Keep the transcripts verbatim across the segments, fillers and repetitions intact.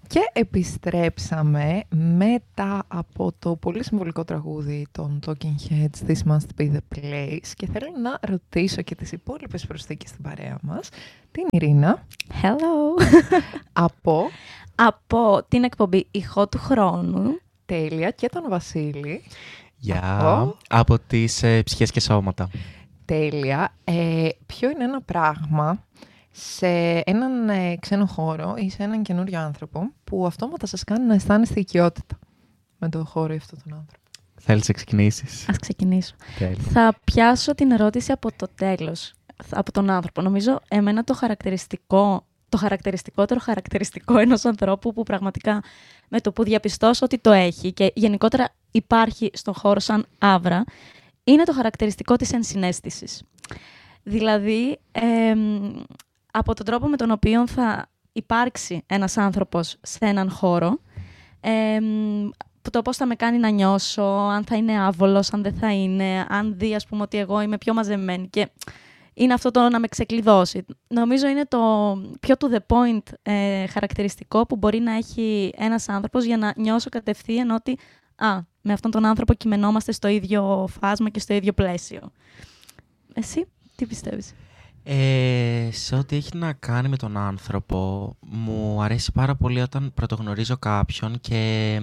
Και επιστρέψαμε μετά από το πολύ συμβολικό τραγούδι των Talking Heads, This Must Be The Place, και θέλω να ρωτήσω και τις υπόλοιπες προσθήκες στην παρέα μας, την Ειρήνα. Hello! από... από την εκπομπή Ηχό του Χρόνου. Τέλεια. Και τον Βασίλη. Γεια. Yeah. Από... από τις ε, ψυχές και σώματα. Τέλεια. Ε, ποιο είναι ένα πράγμα σε έναν ε, ξένο χώρο ή σε έναν καινούριο άνθρωπο που αυτόματα σας κάνει να αισθάνεστε οικειότητα με τον χώρο ή αυτόν τον άνθρωπο? Θέλεις να ξεκινήσεις? Ας ξεκινήσω. Τέλεια. Θα πιάσω την ερώτηση από το τέλος, από τον άνθρωπο. Νομίζω εμένα το χαρακτηριστικό, το χαρακτηριστικότερο χαρακτηριστικό ενός ανθρώπου που πραγματικά με το που διαπιστώσω ότι το έχει και γενικότερα υπάρχει στον χώρο σαν άβρα, είναι το χαρακτηριστικό της ενσυναίσθησης. Δηλαδή, ε, από τον τρόπο με τον οποίο θα υπάρξει ένας άνθρωπος σε έναν χώρο, ε, το πώς θα με κάνει να νιώσω, αν θα είναι άβολος, αν δεν θα είναι, αν δει, ας πούμε, ότι εγώ είμαι πιο μαζεμένη και είναι αυτό το να με ξεκλειδώσει. Νομίζω είναι το πιο to the point ε, χαρακτηριστικό που μπορεί να έχει ένας άνθρωπος για να νιώσω κατευθείαν ότι α, με αυτόν τον άνθρωπο κειμενόμαστε στο ίδιο φάσμα και στο ίδιο πλαίσιο. Εσύ, τι πιστεύεις? Ε, σε ό,τι έχει να κάνει με τον άνθρωπο, μου αρέσει πάρα πολύ όταν πρωτογνωρίζω κάποιον και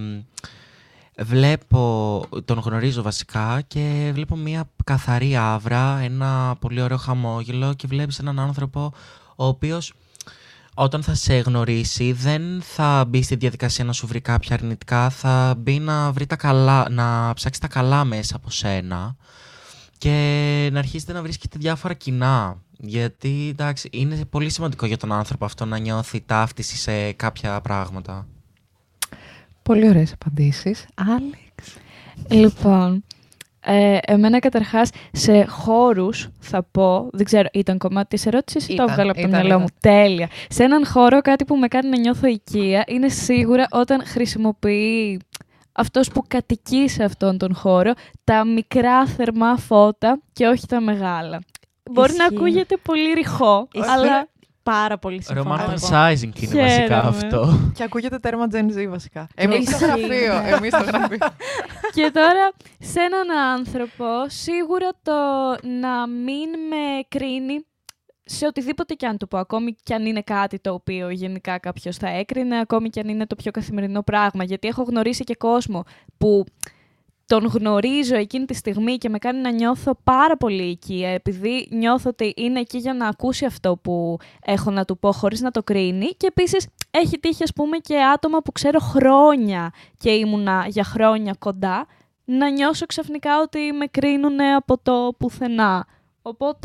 βλέπω, τον γνωρίζω βασικά και βλέπω μια καθαρή άβρα, ένα πολύ ωραίο χαμόγελο και βλέπεις έναν άνθρωπο ο οποίος όταν θα σε γνωρίσει δεν θα μπει στη διαδικασία να σου βρει κάποια αρνητικά, θα μπει να βρει τα καλά, να ψάξει τα καλά μέσα από σένα και να αρχίσετε να βρίσκετε διάφορα κοινά. Γιατί, εντάξει, είναι πολύ σημαντικό για τον άνθρωπο αυτό να νιώθει ταύτιση σε κάποια πράγματα. Πολύ ωραίες απαντήσεις. Άλεξ. Λοιπόν, ε, εμένα καταρχάς σε χώρους θα πω, δεν ξέρω, ήταν κομμάτι της ερώτησης ή το έβγαλα από το μυαλό μου? Τέλεια. Σε έναν χώρο κάτι που με κάνει να νιώθω οικία είναι σίγουρα όταν χρησιμοποιεί αυτός που κατοικεί σε αυτόν τον χώρο τα μικρά θερμά φώτα και όχι τα μεγάλα. Μπορεί να ακούγεται πολύ ρηχό, αλλά πάρα πολύ συμφωνώ. Romanticizing είναι βασικά αυτό. Και ακούγεται τέρμα Gen Z βασικά. Εμείς στο γραφείο. Εμείς στο γραφείο. Και τώρα, σε έναν άνθρωπο, σίγουρα το να μην με κρίνει σε οτιδήποτε κι αν του πω, ακόμη κι αν είναι κάτι το οποίο γενικά κάποιος θα έκρινε, ακόμη κι αν είναι το πιο καθημερινό πράγμα. Γιατί έχω γνωρίσει και κόσμο που τον γνωρίζω εκείνη τη στιγμή και με κάνει να νιώθω πάρα πολύ οικία, επειδή νιώθω ότι είναι εκεί για να ακούσει αυτό που έχω να του πω χωρίς να το κρίνει. Και επίσης έχει τύχει, ας πούμε, και άτομα που ξέρω χρόνια και ήμουνα για χρόνια κοντά, να νιώσω ξαφνικά ότι με κρίνουν από το πουθενά. Οπότε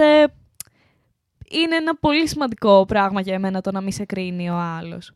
είναι ένα πολύ σημαντικό πράγμα για εμένα το να μην σε κρίνει ο άλλος.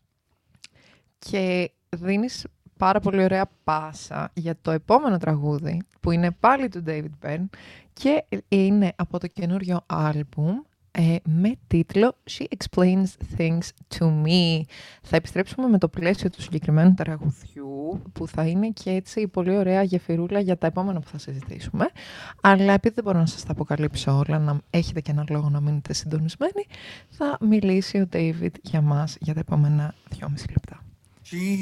Και δίνεις πάρα πολύ ωραία πάσα για το επόμενο τραγούδι, που είναι πάλι του David Byrne και είναι από το καινούριο άλμπουμ ε, με τίτλο She Explains Things to Me. Θα επιστρέψουμε με το πλαίσιο του συγκεκριμένου τραγουδιού, που θα είναι και έτσι πολύ ωραία γεφυρούλα για τα επόμενα που θα συζητήσουμε. Αλλά επειδή δεν μπορώ να σας τα αποκαλύψω όλα, να έχετε και ένα λόγο να μείνετε συντονισμένοι, θα μιλήσει ο David για μας για τα επόμενα δυόμιση λεπτά.